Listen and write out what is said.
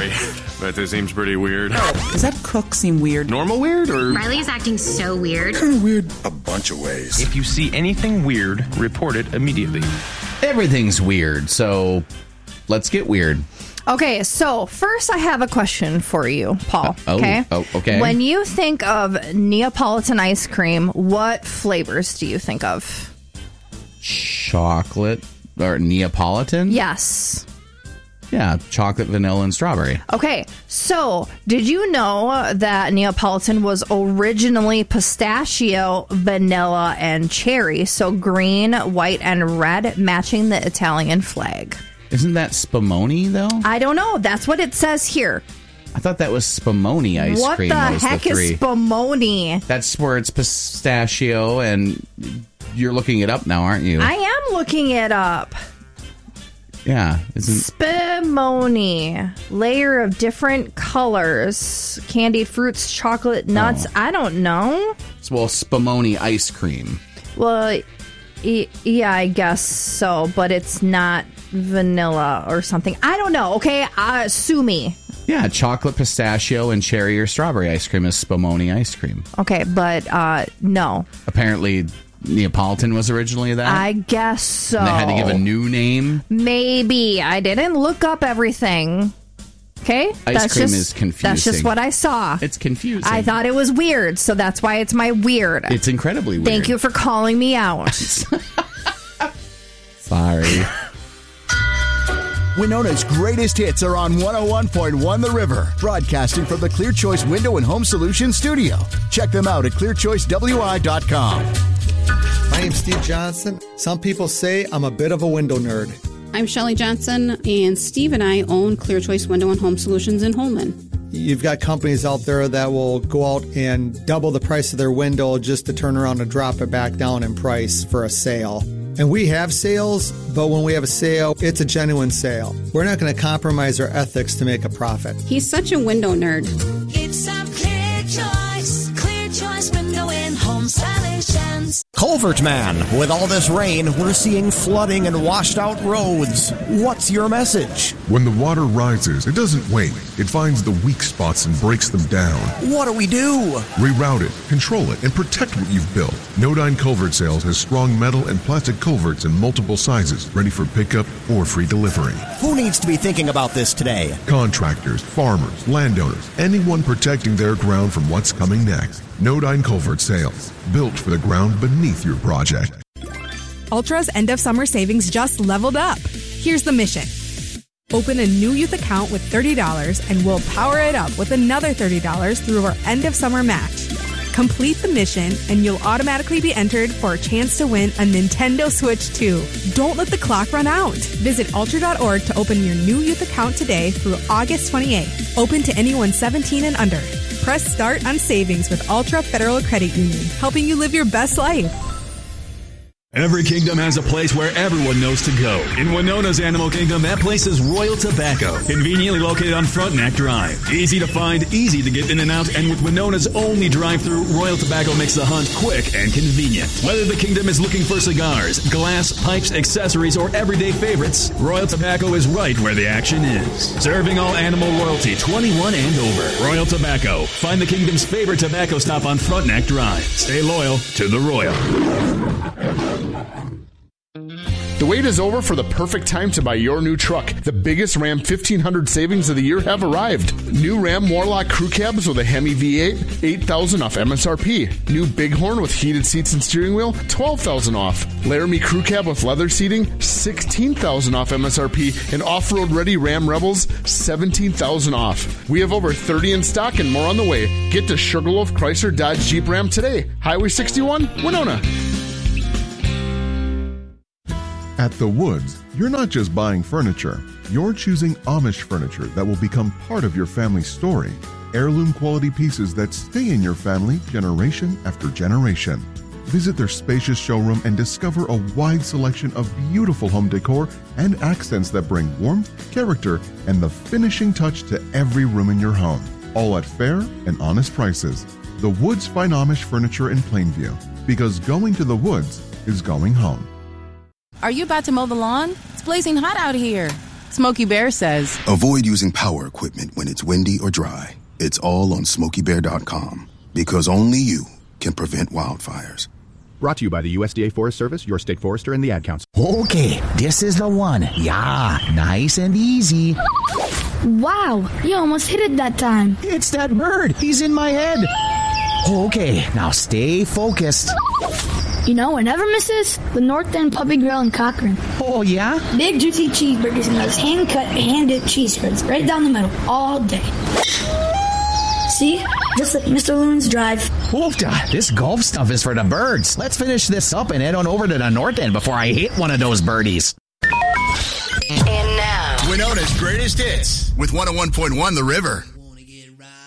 sorry, but this seems pretty weird. Does that cook seem weird? Normal weird, or? Riley is acting so weird. Kind of weird a bunch of ways. If you see anything weird, report it immediately. Everything's weird, so let's get weird. Okay, so first I have a question for you, Paul. Okay. When you think of Neapolitan ice cream, what flavors do you think of? Chocolate or Neapolitan? Yes. Yeah, chocolate, vanilla, and strawberry. Okay, so did you know that Neapolitan was originally pistachio, vanilla, and cherry? So green, white, and red, matching the Italian flag. Isn't that Spumoni, though? I don't know. That's what it says here. I thought that was Spumoni ice cream. What the heck is Spumoni? That's where it's pistachio, and you're looking it up now, aren't you? I am looking it up. Yeah. Spumoni. Layer of different colors. Candied fruits, chocolate, nuts. I don't know. Well, Spumoni ice cream. Well, yeah, I guess so, but it's not vanilla or something. I don't know, okay? Sue me. Yeah, chocolate, pistachio, and cherry or strawberry ice cream is Spumoni ice cream. Okay, but no. Apparently, Neapolitan was originally that? I guess so. And they had to give a new name? Maybe. I didn't look up everything. Okay? Ice cream is confusing. That's just what I saw. It's confusing. I thought it was weird, so that's why it's my weird. It's incredibly weird. Thank you for calling me out. Sorry. Winona's greatest hits are on 101.1 The River, broadcasting from the Clear Choice Window and Home Solutions studio. Check them out at clearchoicewi.com. My name's Steve Johnson. Some people say I'm a bit of a window nerd. I'm Shelley Johnson, and Steve and I own Clear Choice Window and Home Solutions in Holman. You've got companies out there that will go out and double the price of their window just to turn around and drop it back down in price for a sale. And we have sales, but when we have a sale, it's a genuine sale. We're not going to compromise our ethics to make a profit. He's such a window nerd. It's a Clear Choice Window and Home Solutions. Culvert Man, with all this rain, we're seeing flooding and washed out roads. What's your message? When the water rises, it doesn't wait. It finds the weak spots and breaks them down. What do we do? Reroute it, control it, and protect what you've built. Nodine Culvert Sales has strong metal and plastic culverts in multiple sizes, ready for pickup or free delivery. Who needs to be thinking about this today? Contractors, farmers, landowners, anyone protecting their ground from what's coming next. Nodine Culvert Sales, built for the ground beneath your project. Ultra's end of summer savings just leveled up. Here's the mission. Open a new youth account with $30 and we'll power it up with another $30 through our end of summer match. Complete the mission and you'll automatically be entered for a chance to win a Nintendo Switch 2. Don't let the clock run out. Visit Ultra.org to open your new youth account today through August 28th. Open to anyone 17 and under. Press start on savings with Ultra Federal Credit Union, helping you live your best life. Every kingdom has a place where everyone knows to go. In Winona's Animal Kingdom, that place is Royal Tobacco, conveniently located on Frontenac Drive. Easy to find, easy to get in and out, and with Winona's only drive-thru, Royal Tobacco makes the hunt quick and convenient. Whether the kingdom is looking for cigars, glass, pipes, accessories, or everyday favorites, Royal Tobacco is right where the action is. Serving all animal royalty, 21 and over. Royal Tobacco. Find the kingdom's favorite tobacco stop on Frontenac Drive. Stay loyal to the Royal. The wait is over for the perfect time to buy your new truck. The biggest Ram 1500 savings of the year have arrived. New Ram Warlock crew cabs with a Hemi V8, $8,000 off MSRP. New Bighorn with heated seats and steering wheel, $12,000 off. Laramie crew cab with leather seating, $16,000 off MSRP. And off-road ready Ram Rebels, $17,000 off. We have over 30 in stock and more on the way. Get to Sugarloaf Chrysler Dodge Jeep Ram today. Highway 61, Winona. At The Woods, you're not just buying furniture. You're choosing Amish furniture that will become part of your family's story. Heirloom quality pieces that stay in your family generation after generation. Visit their spacious showroom and discover a wide selection of beautiful home decor and accents that bring warmth, character, and the finishing touch to every room in your home. All at fair and honest prices. The Woods Fine Amish Furniture in Plainview. Because going to The Woods is going home. Are you about to mow the lawn? It's blazing hot out here. Smokey Bear says, avoid using power equipment when it's windy or dry. It's all on SmokeyBear.com, because only you can prevent wildfires. Brought to you by the USDA Forest Service, your state forester, and the Ad Council. Okay, this is the one. Yeah, nice and easy. Wow, you almost hit it that time. It's that bird. He's in my head. Okay, now stay focused. You know, it never misses the North End Puppy Grill in Cochrane. Oh, yeah? Big, juicy cheeseburgers and those hand-cut, hand-dipped cheese spreads right down the middle all day. See? Just like Mr. Loon's Drive. Oofda, this golf stuff is for the birds. Let's finish this up and head on over to the North End before I hit one of those birdies. And now, Winona's Greatest Hits with 101.1 The River.